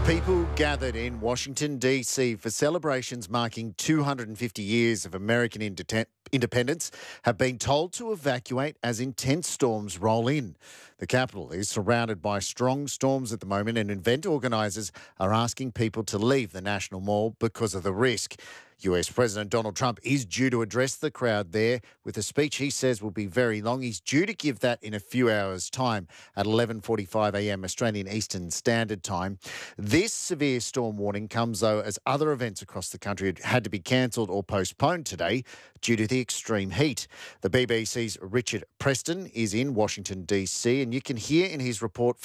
People gathered in Washington, D.C. for celebrations marking 250 years of American independence have been told to evacuate as intense storms roll in. The capital is surrounded by strong storms at the moment, and event organisers are asking people to leave the National Mall because of the risk. US President Donald Trump is due to address the crowd there with a speech he says will be very long. He's due to give that in a few hours' time at 11:45am Australian Eastern Standard Time. This severe storm warning comes, though, as other events across the country had to be cancelled or postponed today due to the extreme heat. The BBC's Richard Preston is in Washington, D.C., and you can hear in his report